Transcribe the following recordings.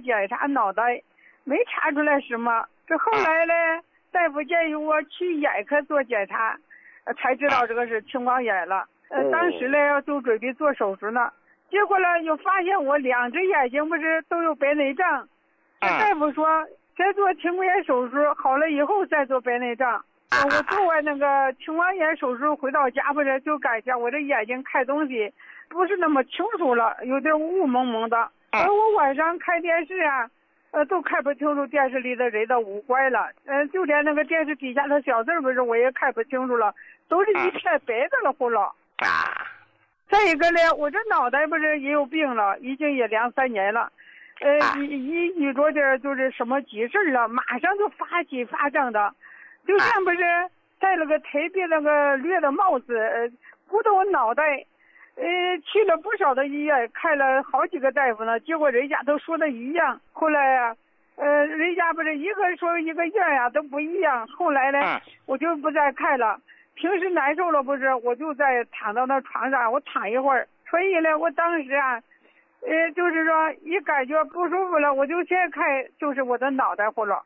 检查脑袋，没查出来什么。这后来呢，大夫建议我去眼科做检查，才知道这个是青光眼了。当时呢就准备做手术呢，结果呢又发现我2只眼睛不是都有白内障。大夫说再做青光眼手术，好了以后再做白内障。我做完那个青光眼手术回到家不是就感觉我这眼睛看东西不是那么清楚了，有点雾蒙蒙的。我晚上看电视啊，都看不清楚电视里的人的五官了。就连那个电视底下的小字不是我也看不清楚了，都是一片白的了呼了。再一个呢，我这脑袋不是也有病了，已经也2、3年了。一遇着点就是什么急事了，马上就发起发胀的，就像不是戴了个特别那个绿的帽子，鼓到我脑袋。去了不少的医院，看了好几个大夫呢，结果人家都说的一样。后来啊，人家不是一个说一个样呀，都不一样。后来呢，我就不再看了。平时难受了不是，我就在躺到那床上，我躺一会儿。所以呢，我当时啊，就是说一感觉不舒服了，我就先看就是我的脑袋呼了。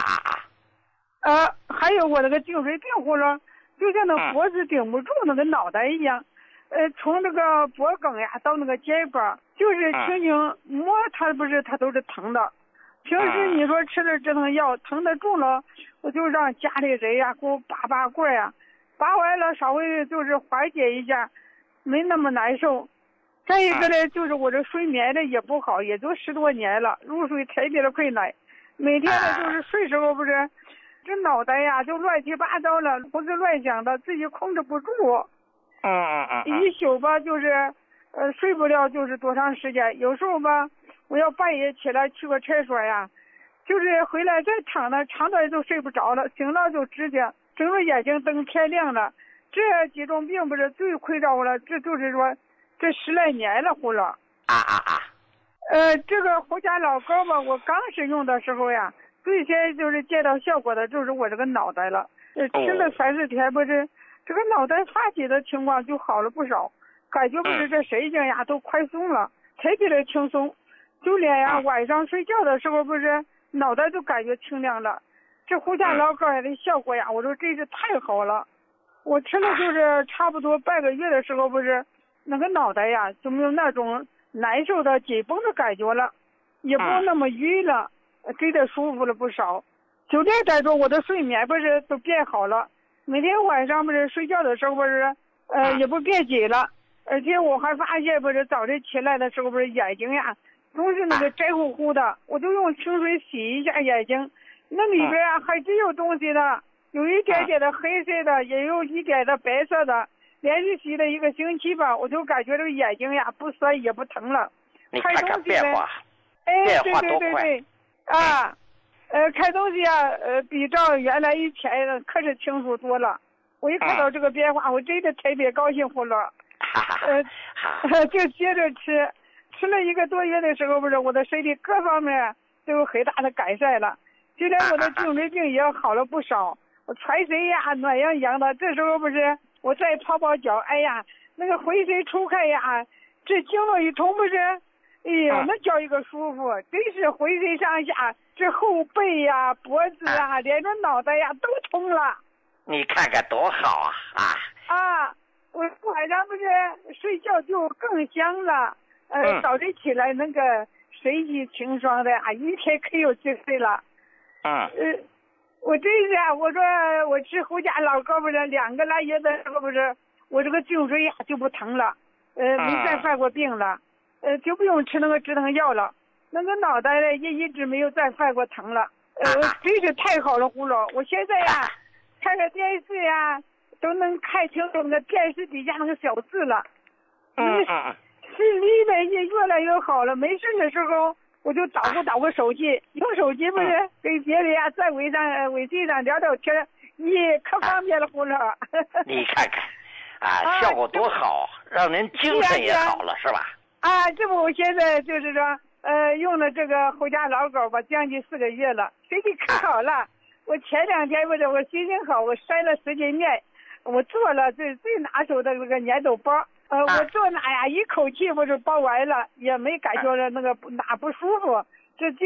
还有我那个颈椎病呼了，就像那脖子顶不住那个脑袋一样。从那个脖梗呀到那个肩膀，就是轻轻摸它不是它都是疼的。平时你说吃了止疼药疼得住了，我就让家里人呀给我拔罐呀，拔完了稍微就是缓解一下，没那么难受。再一个呢，就是我这睡眠的也不好，也都10多年了，入睡特别的困难。每天呢就是睡时候不是，这脑袋呀就乱七八糟了，胡思乱想的，自己控制不住。一宿吧就是睡不了就是多长时间，有时候吧我要半夜起来去个厕所呀，就是回来再躺那长短都睡不着了，醒了就直接睁着眼睛等天亮了。这几种病不是最困扰我了，这就是说这10来年了呼了。这个胡家老膏吧，我刚使用的时候呀，最先就是见到效果的就是我这个脑袋了。吃了3、4天不是这个脑袋发起的情况就好了不少，感觉不是这神经呀都宽松了，特别的轻松。就连呀晚上睡觉的时候不是脑袋都感觉清亮了。这胡家老膏的效果呀，我说真是太好了。我吃了就是差不多半个月的时候不是那个脑袋呀就没有那种难受的紧绷的感觉了，也不那么晕了，真的舒服了不少。就这带着我的睡眠不是都变好了，每天晚上不是睡觉的时候不是也不变紧了，而且我还发现不是早晨起来的时候不是眼睛呀总是那个白乎乎的，我就用清水洗一下眼睛，那里边啊还真有东西的，有一点点的黑色的，也有一点的白色的。连续洗了1个星期吧，我就感觉这个眼睛呀不酸也不疼了。 看东西变化，对看东西啊比照原来以前可是清楚多了。我一看到这个变化，我真的特别高兴呼了。就接着吃了1个多月的时候不是我的身体各方面都有很大的改善了，就连我的颈椎病也好了不少，我全身呀暖洋洋的。这时候不是我再泡脚，哎呀那个浑身出汗呀，这经络一通不是，哎呦那叫一个舒服，真是浑身上下这后背呀脖子啊连着脑袋呀都通了。 你看看多好我晚上不是睡觉就更香了，早晨起来那个神气清爽的啊，一天可有精神了。我真是我说我吃胡家老膏不是2个来月的时候不是我这个颈椎呀就不疼了，没再犯过病了，就不用吃那个止疼药了，那个脑袋呢也一直没有再犯过疼了，真是太好了呼了。我现在呀看个电视呀都能看清楚那个电视底下那个小字了，视力呢也越来越好了。没事的时候我就捣鼓手机，用手机不是跟别人呀在微信上聊聊天，可方便了呼了。 你看看效果多好，让人精神也好了是吧？ 这不我现在就是说用了这个胡家老膏吧，将近4个月了，身体可好了。我前2天不是我心情好，我筛了10斤面，我做了最拿手的这个粘豆包，我做那呀一口气不是包完了，也没感觉着那个哪不舒服，这